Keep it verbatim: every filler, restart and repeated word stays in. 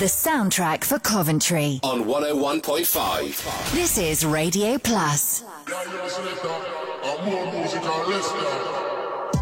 The soundtrack for Coventry. On one oh one point five. This is Radio Plus. Yeah, yeah, selector. I'm more music and less now.